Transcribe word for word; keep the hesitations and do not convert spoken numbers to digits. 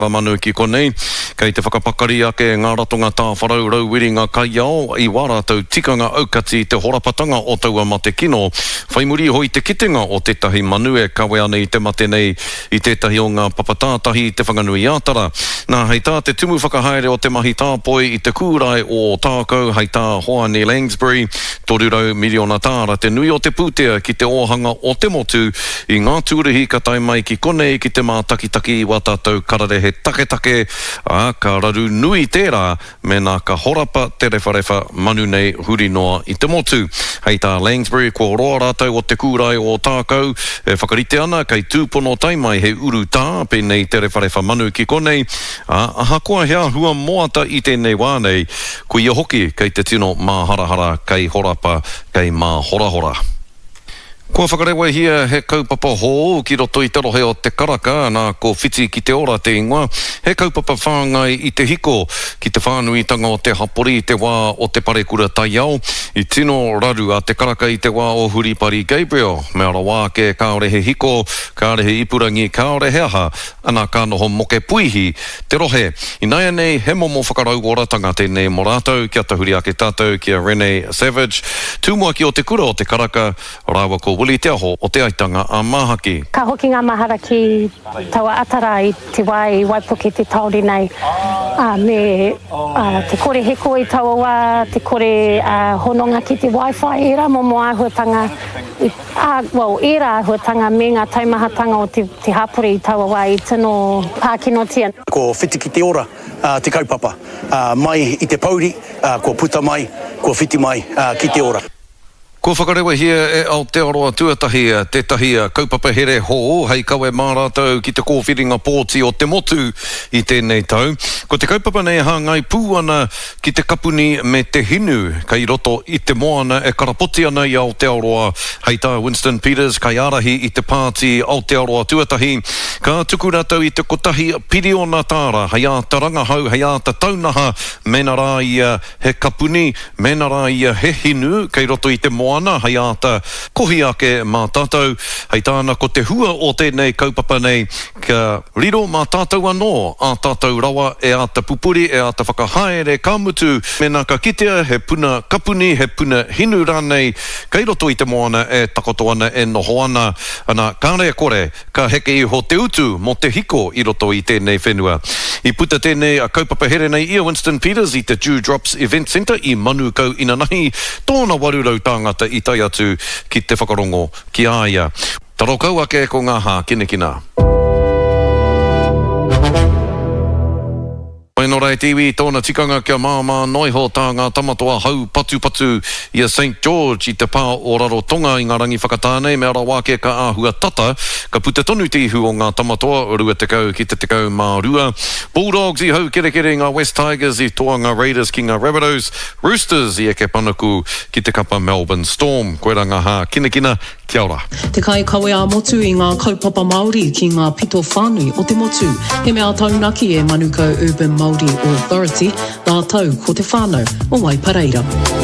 Manu ki konei, kei te whakapakari ake ngā ratonga tā wharau rau wiringa kai ao i wara tau tikanga aukati te horapatanga o taua mate kino. Whai muri hoi te kitenga o tētahi manue kawe ane i te mate nei i tētahi o ngā papatātahi i te whanganui ātara. Nā hei tā te tumu whakahaere o te mahi tāpoi i te kūrai o tākau hei tā Hoani Langsbury, toru rau miliona tāra te nui o te pūtea ki te ohanga o te motu i ngā tūrihi ka tai mai ki konei ki te mā takitaki i wata tau kararehe take take a ka raru nui tērā me nā ka horapa te rewharewa manu nei huri noa i te motu. Hei tā Langsbury ko roa rātau o te kūrai o tākau e whakarite ana kei tūpono taimai he uru tā pēnei te rewharewa manu ki konei a aha koa hea hua moata i tēnei wānei ko ia hoki kei te tino mā harahara kei horapa kei mā horahora. Kua whakarewa hia he kaupapa hō ki roto i te rohe o te karaka nā ko whiti ki te ora te ingoa. He kaupapa whāngai i te hiko ki te whānuitanga o te hapori i te wā o te parekura tai au. I tino raru a te karaka i te wā o Huripari Gabriel. Me ara wā ke kāore he hiko, kāore he ipurangi, kāore he aha, ana ka noho moke puihi te rohe. I nai nei he momo whakarau oratanga tēnei mo rātou, kia tahuri ake tātou, kia Renee Savage. Tūmua ki o te kura o te karaka, rāua ko Wili te aho o te aitanga a Mahaki. Ka hoki ngā mahara ki taua atara i te wai waipuke te tauri nei. Uh, me uh, te kore heko i taua wā, te kore uh, hononga ki te Wi-Fi, e rā momo āhuatanga, uh, well, e rā āhuatanga me ngā taimahatanga o te, te hapuri i taua wā i tino pākinotia. Ko whiti ki te ora, uh, te kaupapa, uh, mai i te pauri, uh, ko puta mai, ko whiti mai uh, ki te ora. Ko whakarewa hia e Aotearoa tuatahi tētahi kaupapa here hō hei kawe mā rātou ki te kōwhiringa pōti o te motu i tēnei tau. Ko te kaupapa nei hāngai pū ana ki te kapuni me te hinu kai roto i te moana e karapoti ana i Aotearoa hei tā Winston Peters kai arahi i te pāti Aotearoa tuatahi. Ka tuku rātou i te kotahi piriona tāra hei a tarangahau hei a ta taunaha mena rā ia he kapuni mena rā ia he hinu kai roto i te moana ana hei ata kohi ake mā tātou hei tāna ko te hua o tēnei kaupapa nei ka riro mā tātou anō a tātou rawa e ata pupuri e ata whakahaere kāmutu me nā ka kitea he puna kapuni he puna hinu rānei kei roto i te moana e takoto ana e noho ana ana kāre kore ka heke i ho te utu mo te hiko i roto i tēnei whenua. I puta tēnei a kaupapa here nei ia Winston Peters i te Dewdrops Event Centre i Manukau Inanahi tōna warurau tāngata i tai atu ki te whakarongo ki aia. Taro kau ake ko ngā hā kinekina. Whainorai tiwi, tōna tikanga kia māma noiho tā ngā tamatoa hau patu patu i a Saint George i te pā o Rarotonga i ngā rangi whakatānei me ara wāke ka āhua tata ka puta tonu tihu o ngā tamatoa rua te kau ki te te kau mā rua. Bulldogs i hau kere kere ngā West Tigers i toa ngā Raiders ki ngā Rabbitohs, Roosters i eke panaku ki te kapa Melbourne Storm. Koera ngā hā kinekina, kia ora. Te kai kawe a motu i ngā kaupapa Māori ki ngā pito whānui o te motu. He mea taunaki e Manukau Urban Māori Authority, nā tau ko te whānau o Waipareira.